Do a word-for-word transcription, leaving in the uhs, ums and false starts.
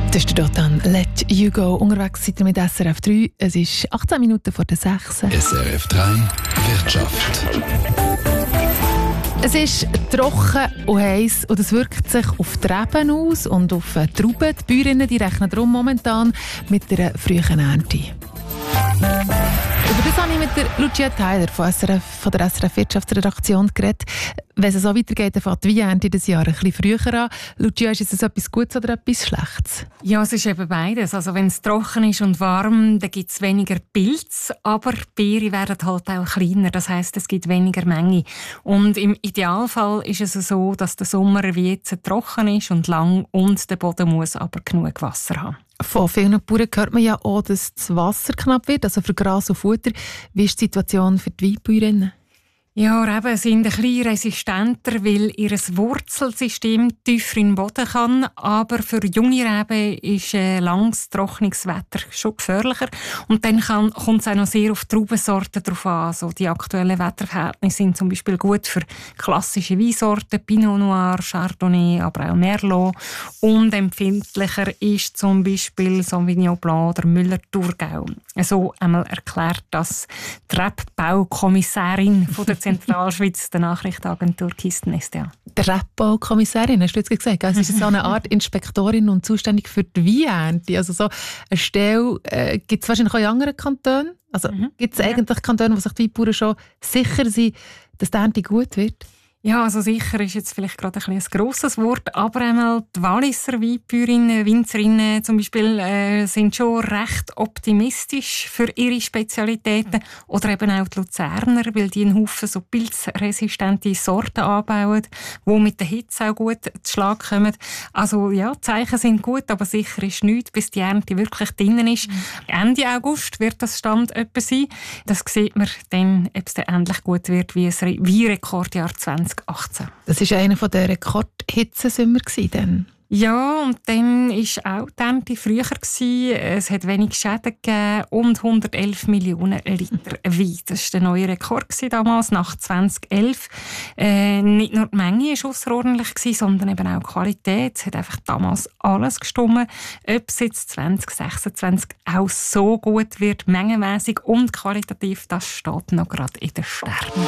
Das ist dort dann «Let You Go». Unterwegs seid ihr mit S R F drei. Es ist achtzehn Minuten vor der sechs. S R F drei Wirtschaft. Es ist trocken und heiß und es wirkt sich auf die Reben aus und auf die Trauben. Die Bäuerinnen die rechnen darum momentan mit einer frühen Ernte. Über das habe ich mit der Lucia Tyler von, S R F, von der S R F Wirtschaftsredaktion geredet. Wenn es so weitergeht, dann fängt die Weinernte dieses Jahr ein bisschen früher an. Lucia, ist es etwas Gutes oder etwas Schlechtes? Ja, es ist eben beides. Also wenn es trocken ist und warm, dann gibt es weniger Pilz, aber die Beeren werden halt auch kleiner. Das heisst, es gibt weniger Menge. Und im Idealfall ist es so, dass der Sommer wie jetzt trocken ist und lang und der Boden muss aber genug Wasser haben. Von vielen Bauern hört man ja auch, dass das Wasser knapp wird, also für Gras und Futter. Wie ist die Situation für die Weinbäuerinnen? Ja, Reben sind ein bisschen resistenter, weil ihr Wurzelsystem tiefer in den Boden kann. Aber für junge Reben ist ein langes, trockenes Wetter schon gefährlicher. Und dann kommt es auch noch sehr auf die Traubensorten drauf an. Also die aktuellen Wetterverhältnisse sind zum Beispiel gut für klassische Weinsorten, Pinot Noir, Chardonnay, aber auch Merlot. Und empfindlicher ist zum Beispiel Sauvignon Blanc oder Müller-Thurgau. So einmal erklärt das die Rebbaukommissarin von der Zentralschweiz, der Nachrichtenagentur Kisten S D A. Die Rebbaukommissarin, hast du jetzt gesagt? Also es ist so eine Art Inspektorin und zuständig für die Weinernte. Also so eine Stelle äh, gibt es wahrscheinlich auch in anderen Kantonen. Also mhm. gibt es eigentlich Kantone, wo sich die Weinbauern schon sicher sind, dass die Ernte gut wird? Ja, also sicher ist jetzt vielleicht gerade ein, ein grosses Wort, aber einmal die Walliser Weinbäuerinnen, Winzerinnen zum Beispiel äh, sind schon recht optimistisch für ihre Spezialitäten oder eben auch die Luzerner, weil die einen Haufen so pilzresistente Sorten anbauen, die mit der Hitze auch gut zu Schlag kommen. Also ja, die Zeichen sind gut, aber sicher ist nichts, bis die Ernte wirklich drinnen ist. Mhm. Ende August wird das Stand etwa sein. Das sieht man dann, ob es dann endlich gut wird, wie ein Weinrekordjahr zwanzig achtzehn. Das war einer der Rekordhitzesommer dann. Ja, und dann war auch die Ernte früher. Es hat wenig Schäden gegeben und hundertelf Millionen Liter Wein. Das war der neue Rekord damals, nach zweitausendelf. Äh, nicht nur die Menge war ausserordentlich, sondern eben auch die Qualität. Es hat einfach damals alles gestimmt. Ob es jetzt zwanzig sechsundzwanzig auch so gut wird, mengenmäßig und qualitativ, das steht noch gerade in den Sternen.